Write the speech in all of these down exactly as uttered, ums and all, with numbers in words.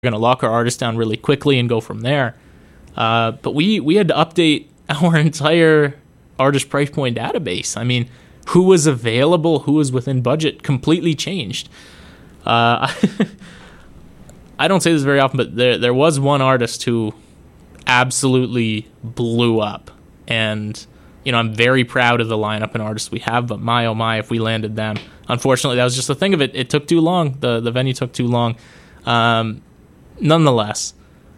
going to lock our artist down really quickly and go from there. Uh, but we, we had to update our entire artist price point database. I mean, who was available, who was within budget, completely changed. Uh, I don't say this very often, but there there was one artist who absolutely blew up. And, you know, I'm very proud of the lineup and artists we have, but my, oh my, if we landed them. Unfortunately, that was just the thing of it. It took too long. The, the venue took too long. Um, nonetheless,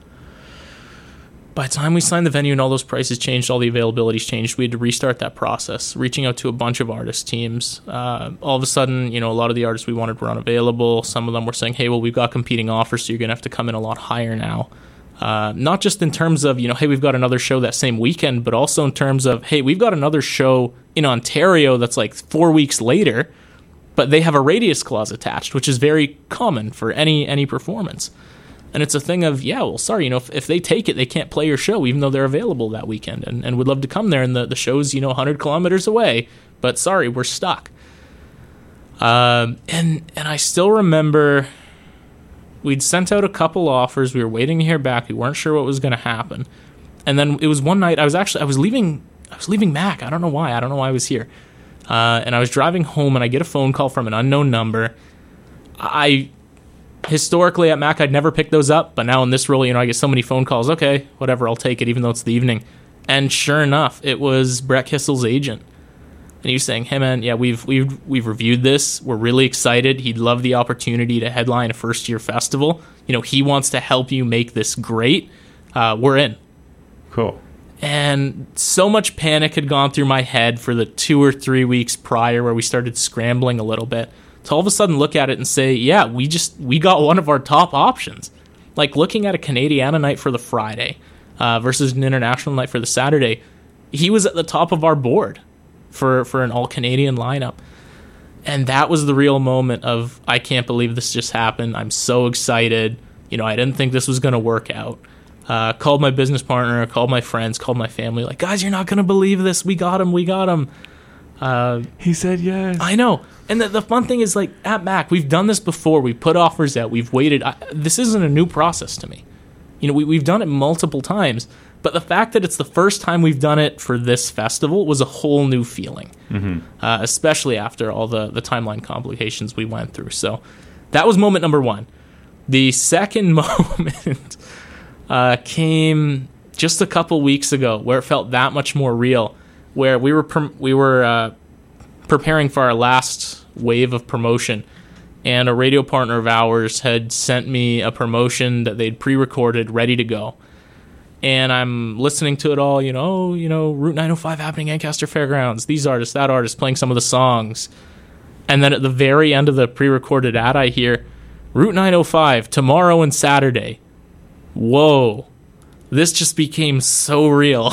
by the time we signed the venue and all those prices changed, all the availabilities changed, we had to restart that process, reaching out to a bunch of artist teams. Uh, all of a sudden, you know, a lot of the artists we wanted were unavailable. Some of them were saying, hey, well, we've got competing offers, so you're going to have to come in a lot higher now. Uh, not just in terms of, you know, hey, we've got another show that same weekend, but also in terms of, hey, we've got another show in Ontario that's like four weeks later, but they have a radius clause attached, which is very common for any any performance. And it's a thing of, yeah, well, sorry, you know, if, if they take it, they can't play your show, even though they're available that weekend, and, and would love to come there, and the, the show's, you know, one hundred kilometers away, but sorry, we're stuck. Um, and and I still remember we'd sent out a couple offers, we were waiting to hear back, we weren't sure what was going to happen, and then it was one night, I was actually, I was leaving, I was leaving Mac, I don't know why, I don't know why I was here, uh, and I was driving home, and I get a phone call from an unknown number. I... Historically at Mac, I'd never pick those up, but now in this role, you know, I get so many phone calls. Okay, whatever, I'll take it, even though it's the evening. And sure enough, it was Brett Kissel's agent, and he was saying, "Hey man, yeah, we've we've we've reviewed this. We're really excited. He'd love the opportunity to headline a first year festival. You know, he wants to help you make this great. Uh, we're in." Cool. And so much panic had gone through my head for the two or three weeks prior, where we started scrambling a little bit, to all of a sudden look at it and say, yeah, we just we got one of our top options. Like looking at a Canadiana night for the Friday uh, versus an international night for the Saturday, he was at the top of our board for, for an all-Canadian lineup. And that was the real moment of, I can't believe this just happened. I'm so excited. You know, I didn't think this was going to work out. Uh, called my business partner, called my friends, called my family. Like, guys, you're not going to believe this. We got him. We got him. Uh, he said yes. I know. And the, the fun thing is, like, at Mac, we've done this before. We've put offers out. We've waited. I, this isn't a new process to me. You know, we, we've done it multiple times. But the fact that it's the first time we've done it for this festival was a whole new feeling, mm-hmm. uh, especially after all the, the timeline complications we went through. So that was moment number one. The second moment uh, came just a couple weeks ago, where it felt that much more real, where we were prom- we were uh, preparing for our last wave of promotion, and a radio partner of ours had sent me a promotion that they'd pre-recorded, ready to go. And I'm listening to it all, you know, oh, you know, Route nine oh five happening at Ancaster Fairgrounds, these artists, that artist, playing some of the songs. And then at the very end of the pre-recorded ad, I hear, Route nine oh five, tomorrow and Saturday. Whoa. This just became so real.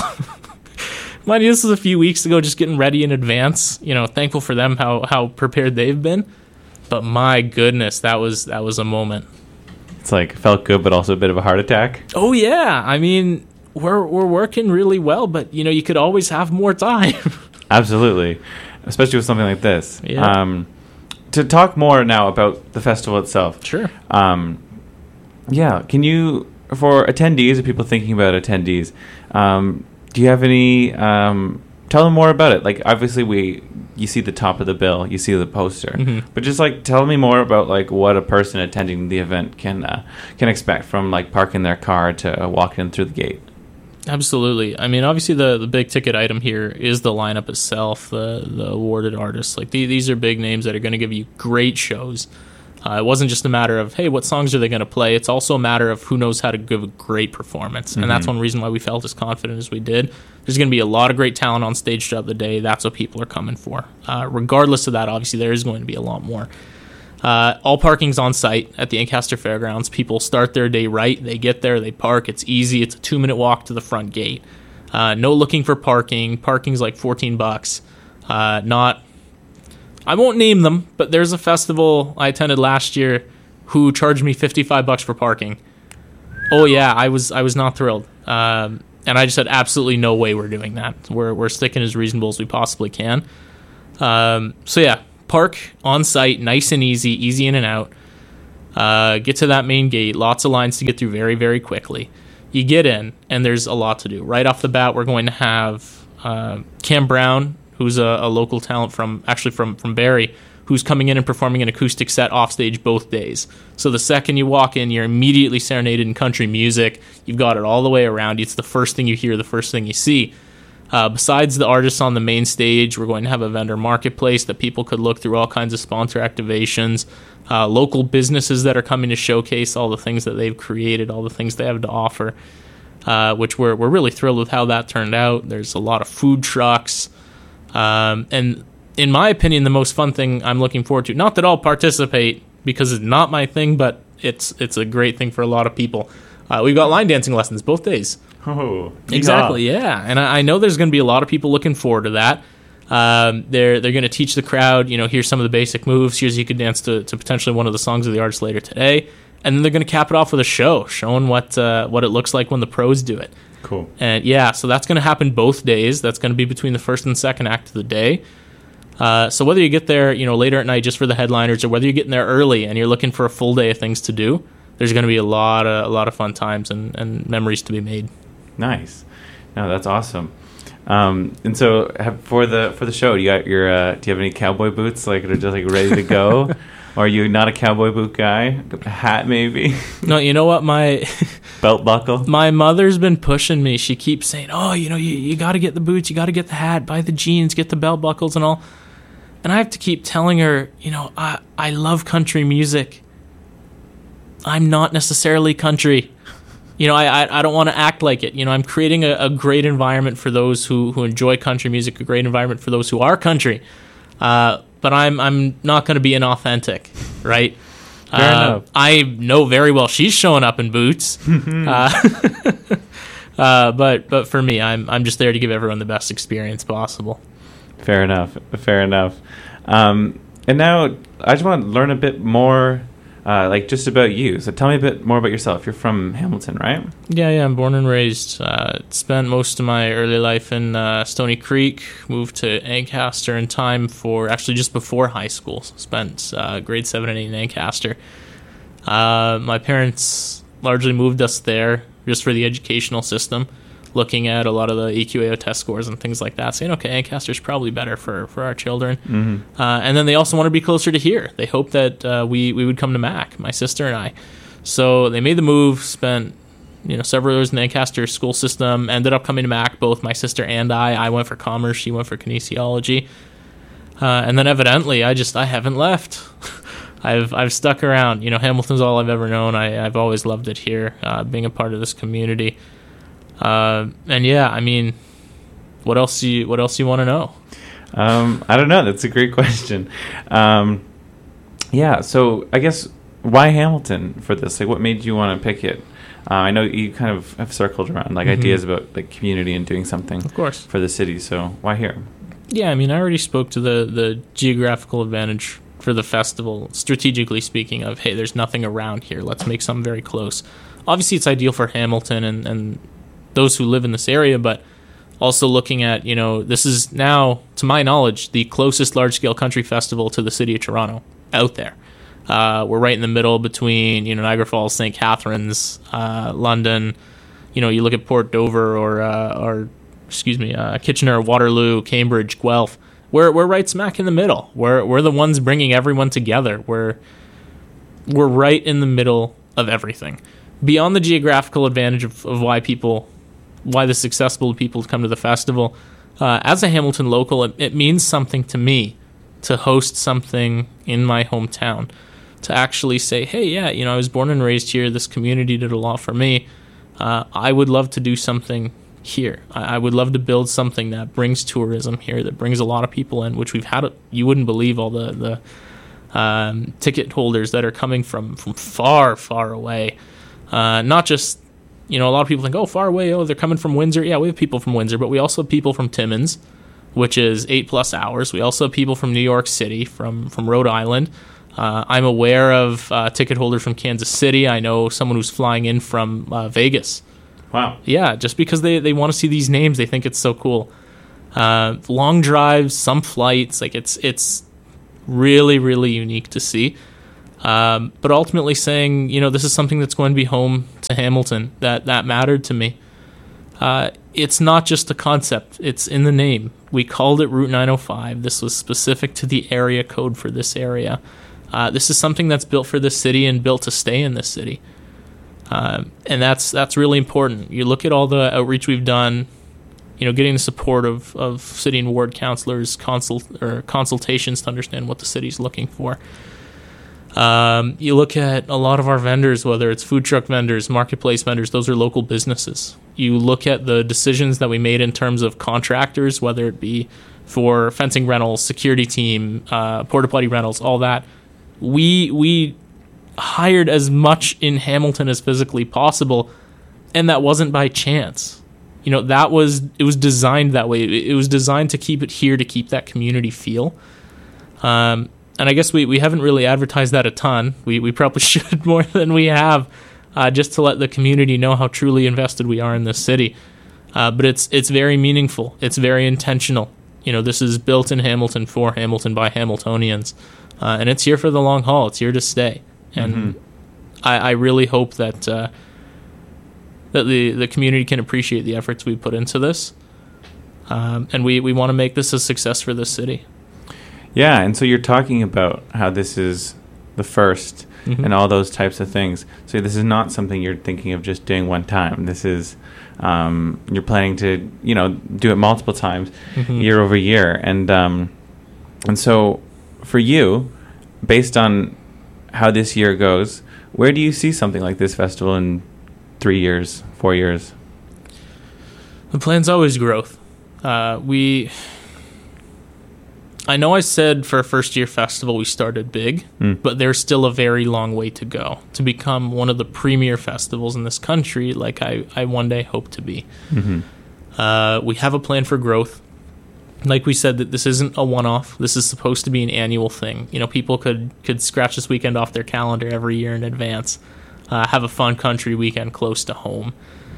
Mind you, this was a few weeks ago, just getting ready in advance. You know, thankful for them, how how prepared they've been. But my goodness, that was that was a moment. It's like felt good, but also a bit of a heart attack. Oh yeah, I mean, we're we're working really well, but you know, you could always have more time. Absolutely, especially with something like this. Yeah. Um, to talk more now about the festival itself. Sure. Um, yeah, can you, for attendees or people thinking about attendees, um, do you have any? Um, tell them more about it. Like, obviously, we you see the top of the bill, you see the poster, mm-hmm. but just like tell me more about like what a person attending the event can uh, can expect from like parking their car to uh, walking in through the gate. Absolutely. I mean, obviously, the, the big ticket item here is the lineup itself, the the awarded artists. Like the, these are big names that are going to give you great shows. Uh, it wasn't just a matter of, hey, what songs are they going to play? It's also a matter of who knows how to give a great performance. Mm-hmm. And that's one reason why we felt as confident as we did. There's going to be a lot of great talent on stage throughout the day. That's what people are coming for. Uh, regardless of that, obviously, there is going to be a lot more. Uh, all parking's on site at the Ancaster Fairgrounds. People start their day right. They get there, they park. It's easy. It's a two-minute walk to the front gate. Uh, no looking for parking. Parking's like fourteen bucks. Uh, not... I won't name them, but there's a festival I attended last year who charged me fifty-five bucks for parking. Oh yeah, I was I was not thrilled. Um, and I just said, absolutely no way we're doing that. We're we're sticking as reasonable as we possibly can. Um, so yeah, park on site, nice and easy, easy in and out. Uh, get to that main gate, lots of lines to get through very, very quickly. You get in, and there's a lot to do. Right off the bat, we're going to have uh, Cam Brown, who's a, a local talent from actually from, from Barrie, who's coming in and performing an acoustic set offstage both days. So the second you walk in, you're immediately serenaded in country music. You've got it all the way around you. It's the first thing you hear, the first thing you see. Uh, besides the artists on the main stage, we're going to have a vendor marketplace that people could look through all kinds of sponsor activations, uh, local businesses that are coming to showcase all the things that they've created, all the things they have to offer, uh, which we're, we're really thrilled with how that turned out. There's a lot of food trucks. Um, and in my opinion, the most fun thing I'm looking forward to, not that I'll participate because it's not my thing, but it's it's a great thing for a lot of people. Uh, we've got line dancing lessons both days. Oh, exactly, yeah. And I, I know there's going to be a lot of people looking forward to that. Um, they're they're going to teach the crowd, you know, here's some of the basic moves. Here's you could dance to, to potentially one of the songs of the artist later today. And then they're going to cap it off with a show, showing what uh, what it looks like when the pros do it. Cool. And yeah, so that's going to happen both days. That's going to be between the first and second act of the day. Uh, so whether you get there, you know, later at night just for the headliners, or whether you're getting there early and you're looking for a full day of things to do, there's going to be a lot of a lot of fun times and, and memories to be made. Nice. No, that's awesome. Um, and so have, for the for the show, you got your uh, do you have any cowboy boots like that are just like ready to go? Or are you not a cowboy boot guy? A hat maybe? No, you know what, my belt buckle. My mother's been pushing me. She keeps saying, "Oh, you know, you, you got to get the boots, you got to get the hat, buy the jeans, get the belt buckles and all." And I have to keep telling her, you know, I I love country music. I'm not necessarily country. You know, I I, I don't want to act like it. You know, I'm creating a, a great environment for those who, who enjoy country music, a great environment for those who are country. Uh, but I'm I'm not going to be inauthentic, right? Fair uh, enough. I know very well she's showing up in boots. uh, uh, but but for me, I'm I'm just there to give everyone the best experience possible. Fair enough. Fair enough. Um, and now I just want to learn a bit more, uh, like just about you. So tell me a bit more about yourself. You're from Hamilton, right? Yeah, yeah. I'm born and raised. Uh, spent most of my early life in uh, Stony Creek. Moved to Ancaster in time for actually just before high school. So spent uh, grade seven and eight in Ancaster. Uh, my parents largely moved us there just for the educational system, looking at a lot of the E Q A O test scores and things like that, saying, okay, Ancaster's probably better for, for our children. Mm-hmm. Uh, and then they also want to be closer to here. They hoped that uh, we, we would come to Mac, my sister and I. So they made the move, spent you know several years in the Ancaster school system, ended up coming to Mac, both my sister and I. I went for commerce, she went for kinesiology. Uh, and then evidently, I just, I haven't left. I've I've stuck around. You know, Hamilton's all I've ever known. I, I've always loved it here, uh, being a part of this community. Uh, and yeah, I mean, what else do you what else do you want to know? Um, I don't know. That's a great question. Um, yeah, so I guess why Hamilton for this? Like, what made you want to pick it? Uh, I know you kind of have circled around like mm-hmm. ideas about like community and doing something, of course, for the city. So why here? Yeah, I mean, I already spoke to the the geographical advantage for the festival, strategically speaking, of hey, there's nothing around here. Let's make something very close. Obviously, it's ideal for Hamilton and and those who live in this area, but also looking at, you know, this is now, to my knowledge, the closest large-scale country festival to the city of Toronto out there. Uh, we're right in the middle between, you know, Niagara Falls, Saint Catharines, uh, London. You know, you look at Port Dover or, uh, or excuse me, uh, Kitchener, Waterloo, Cambridge, Guelph. We're we're right smack in the middle. We're we're the ones bringing everyone together. We're we're right in the middle of everything. Beyond the geographical advantage of, of why people. why this is accessible to people to come to the festival. Uh, as a Hamilton local, it, it means something to me to host something in my hometown, to actually say, hey, yeah, you know, I was born and raised here. This community did a lot for me. Uh, I would love to do something here. I, I would love to build something that brings tourism here, that brings a lot of people in, which we've had. A, you wouldn't believe all the, the um, ticket holders that are coming from, from far, far away. Uh, not just You know, a lot of people think, oh, far away, oh, they're coming from Windsor. Yeah, we have people from Windsor, but we also have people from Timmins, which is eight plus hours. We also have people from New York City, from, from Rhode Island. Uh, I'm aware of uh, ticket holders from Kansas City. I know someone who's flying in from uh, Vegas. Wow. Yeah, just because they, they want to see these names, they think it's so cool. Uh, long drives, some flights, like it's it's really, really unique to see. Um, but ultimately saying, you know, this is something that's going to be home to Hamilton, that, that mattered to me. Uh, it's not just a concept, it's in the name. We called it Route nine oh five. This was specific to the area code for this area. Uh, this is something that's built for this city and built to stay in this city. Uh, and that's that's really important. You look at all the outreach we've done, you know, getting the support of, of city and ward councilors, consult or consultations to understand what the city's looking for. Um, you look at a lot of our vendors, whether it's food truck vendors, marketplace vendors, those are local businesses. You look at the decisions that we made in terms of contractors, whether it be for fencing rentals, security team, uh, porta potty rentals, all that. We we hired as much in Hamilton as physically possible, and that wasn't by chance. You know, that was it was designed that way. It was designed to keep it here, to keep that community feel. Um, and I guess we, we haven't really advertised that a ton. We we probably should more than we have, uh, just to let the community know how truly invested we are in this city. Uh, but it's it's very meaningful. It's very intentional. You know, this is built in Hamilton for Hamilton by Hamiltonians, uh, and it's here for the long haul. It's here to stay. And mm-hmm. I, I really hope that uh, that the, the community can appreciate the efforts we put into this. Um, and we, we want to make this a success for this city. Yeah, and so you're talking about how this is the first mm-hmm. and all those types of things. So this is not something you're thinking of just doing one time. This is, um, you're planning to, you know, do it multiple times mm-hmm. year over year. And, um, and so for you, based on how this year goes, where do you see something like this festival in three years, four years? The plan's always growth. Uh, we, I know I said for a first year festival we started big, mm. but there's still a very long way to go to become one of the premier festivals in this country, like I, I one day hope to be. Mm-hmm. Uh, we have a plan for growth. Like we said, that this isn't a one-off. This is supposed to be an annual thing. You know, people could, could scratch this weekend off their calendar every year in advance, uh, have a fun country weekend close to home.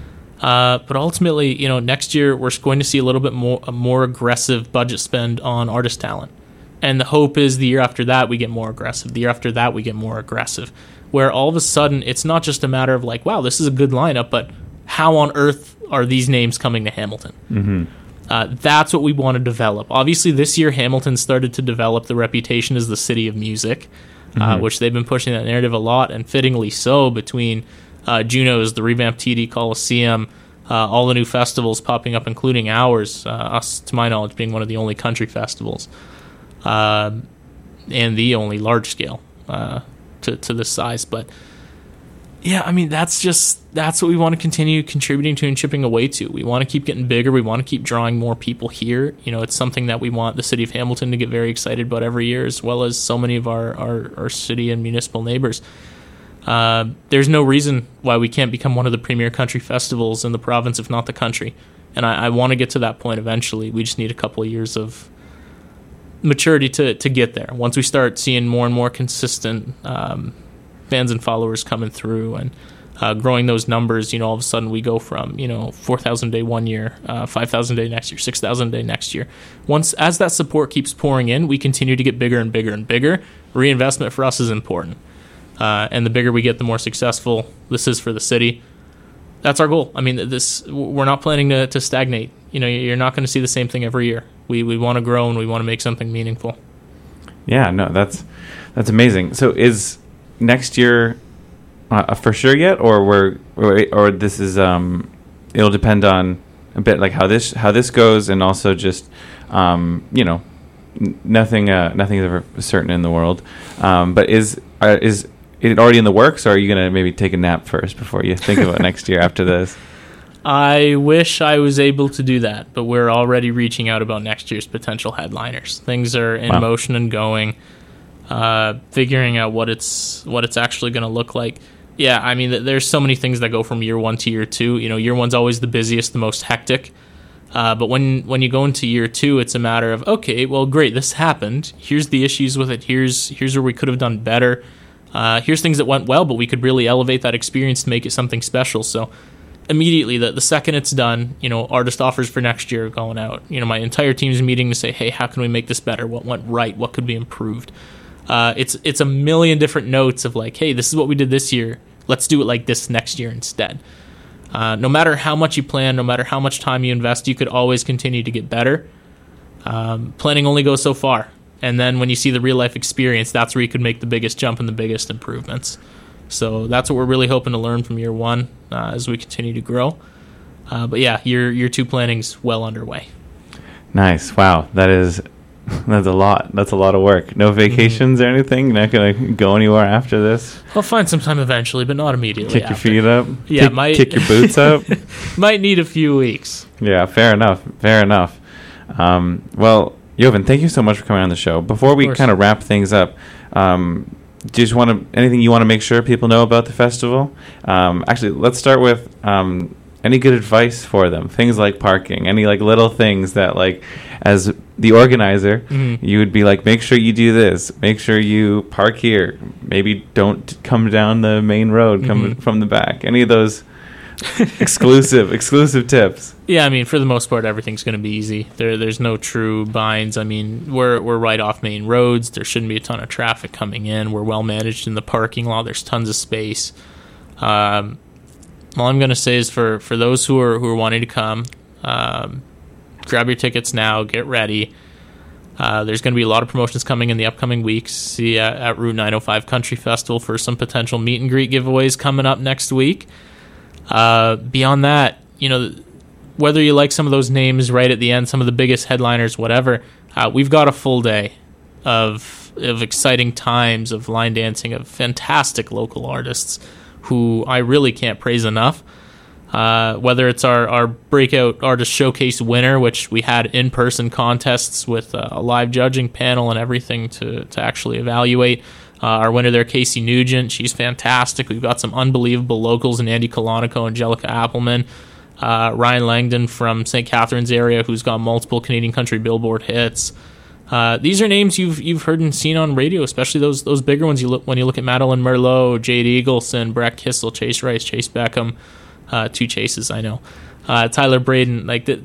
Uh, but ultimately, you know, next year we're going to see a little bit more a more aggressive budget spend on artist talent. And the hope is the year after that we get more aggressive. The year after that we get more aggressive. Where all of a sudden it's not just a matter of like, wow, this is a good lineup, but how on earth are these names coming to Hamilton? Mm-hmm. Uh, that's what we want to develop. Obviously, this year Hamilton started to develop the reputation as the city of music, mm-hmm. uh, which they've been pushing that narrative a lot, and fittingly so, between uh, Juno's, the revamped T D Coliseum, uh, all the new festivals popping up, including ours, uh, us, to my knowledge, being one of the only country festivals, uh, and the only large-scale uh, to, to this size. But yeah, I mean, that's just, that's what we want to continue contributing to and chipping away to. We want to keep getting bigger. We want to keep drawing more people here. You know, it's something that we want the city of Hamilton to get very excited about every year, as well as so many of our, our, our city and municipal neighbors. Uh, there's no reason why we can't become one of the premier country festivals in the province, if not the country. And I, I want to get to that point eventually. We just need a couple of years of maturity to, to get there. Once we start seeing more and more consistent um fans and followers coming through and uh, growing those numbers, you know, all of a sudden we go from, you know, four thousand a day one year, uh, five thousand a day next year, six thousand a day next year. Once, as that support keeps pouring in, we continue to get bigger and bigger and bigger. Reinvestment for us is important. Uh, and the bigger we get, the more successful this is for the city. That's our goal. I mean, this, we're not planning to, to stagnate. You know, you're not going to see the same thing every year. We, we want to grow and we want to make something meaningful. Yeah, no, that's, that's amazing. So is next year uh, for sure yet, or we're or, or this is um it'll depend on a bit like how this how this goes, and also just um you know n- nothing uh, nothing is ever certain in the world, um but is uh, is it already in the works, or are you gonna maybe take a nap first before you think about next year after this? I wish I was able to do that, but we're already reaching out about next year's potential headliners. Things are in wow. motion and going. Uh, figuring out what it's what it's actually going to look like. Yeah, I mean, th- there's so many things that go from year one to year two. You know, year one's always the busiest, the most hectic. Uh, but when when you go into year two, it's a matter of, okay, well, great, this happened. Here's the issues with it. Here's here's where we could have done better. Uh, here's things that went well, but we could really elevate that experience to make it something special. So immediately, the, the second it's done, you know, artist offers for next year are going out. You know, my entire team's meeting to say, hey, how can we make this better? What went right? What could be improved? Uh, it's it's a million different notes of like, hey, this is what we did this year. Let's do it like this next year instead. Uh, no matter how much you plan, no matter how much time you invest, you could always continue to get better. Um, planning only goes so far. And then when you see the real life experience, that's where you could make the biggest jump and the biggest improvements. So that's what we're really hoping to learn from year one uh, as we continue to grow. Uh, but yeah, year year two planning's well underway. Nice. Wow. That is, that's a lot. That's a lot of work. No vacations mm-hmm. or anything? Not going to go anywhere after this? I'll find some time eventually, but not immediately Kick after. your feet up? Yeah, kick, might. Kick your boots up? Might need a few weeks. Yeah, fair enough. Fair enough. Um, well, Jovan, thank you so much for coming on the show. Before we kind of wrap things up, um, do you just want to, anything you want to make sure people know about the festival? Um, actually, let's start with um, any good advice for them. Things like parking, any like little things that like, as the organizer, mm-hmm. you would be like, make sure you do this. Make sure you park here. Maybe don't come down the main road, come mm-hmm. from the back. Any of those exclusive exclusive tips? Yeah, I mean, for the most part, everything's going to be easy. There, there's no true binds. I mean, we're we're right off main roads. There shouldn't be a ton of traffic coming in. We're well managed in the parking lot. There's tons of space. Um, all I'm going to say is for, for those who are who are wanting to come, um, grab your tickets now. Get ready. Uh, there's going to be a lot of promotions coming in the upcoming weeks. See at, at Route nine oh five Country Festival for some potential meet and greet giveaways coming up next week. Uh, beyond that, you know, whether you like some of those names right at the end, some of the biggest headliners, whatever, uh, we've got a full day of of exciting times of line dancing of fantastic local artists who I really can't praise enough. Uh, whether it's our, our breakout artist showcase winner, which we had in-person contests with uh, a live judging panel and everything to, to actually evaluate. Uh, our winner there, Casey Nugent, she's fantastic. We've got some unbelievable locals in Andy Kolonico, Angelica Appleman, uh, Ryan Langdon from Saint Catharines area, who's got multiple Canadian country Billboard hits. Uh, these are names you've you've heard and seen on radio, especially those those bigger ones. You look when you look at Madeline Merlot, Jade Eagleson, Brett Kissel, Chase Rice, Chase Beckham, uh, two Chases I know, uh, Tyler Braden. Like the,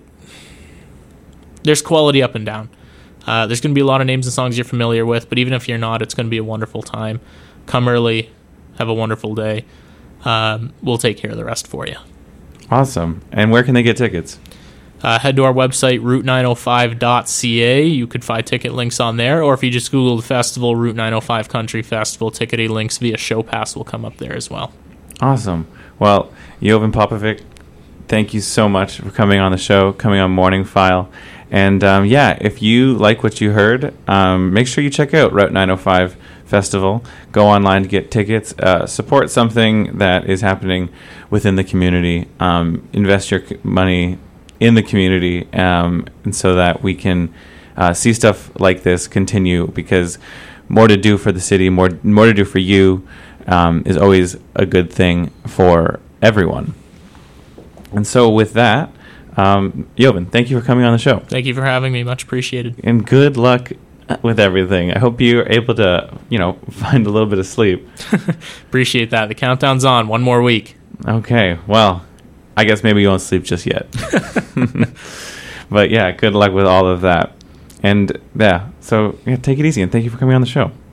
there's quality up and down. Uh, there's going to be a lot of names and songs you're familiar with, but even if you're not, it's going to be a wonderful time. Come early, have a wonderful day. Um, we'll take care of the rest for you. Awesome. And where can they get tickets? Uh, head to our website, route nine oh five dot c a. You could find ticket links on there, or if you just Google the festival, Route nine oh five Country Festival, ticketing links via ShowPass will come up there as well. Awesome. Well, Jovan Popovic, thank you so much for coming on the show, coming on Morning File. And um, yeah, if you like what you heard, um, make sure you check out Route nine oh five Festival. Go online to get tickets. Uh, support something that is happening within the community. Um, invest your c- money in the community, um, and so that we can uh, see stuff like this continue. Because more to do for the city, more more to do for you, um, is always a good thing for everyone. And so with that. Um, Jovan, thank you for coming on the show. Thank you for having me. Much appreciated. And good luck with everything. I hope you're able to, you know, find a little bit of sleep. Appreciate that. The countdown's on. One more week. Okay. Well, I guess maybe you won't sleep just yet. But yeah, good luck with all of that. And yeah, so yeah, take it easy and thank you for coming on the show.